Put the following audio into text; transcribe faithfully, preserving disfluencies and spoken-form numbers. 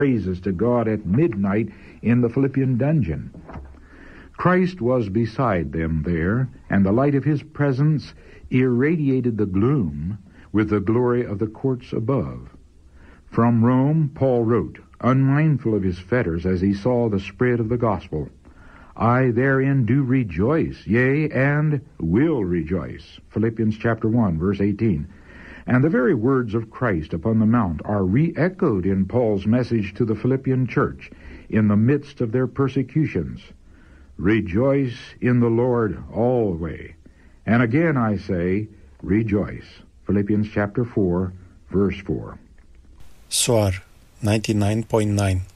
praises to God at midnight in the Philippian dungeon. Christ was beside them there, and the light of his presence irradiated the gloom with the glory of the courts above. From Rome, Paul wrote, unmindful of his fetters as he saw the spread of the gospel, I therein do rejoice, yea, and will rejoice. Philippians chapter one, verse eighteen. And the very words of Christ upon the mount are re-echoed in Paul's message to the Philippian church in the midst of their persecutions. Rejoice in the Lord always. And again I say, rejoice. Philippians chapter four, verse four. S O A R ninety-nine point nine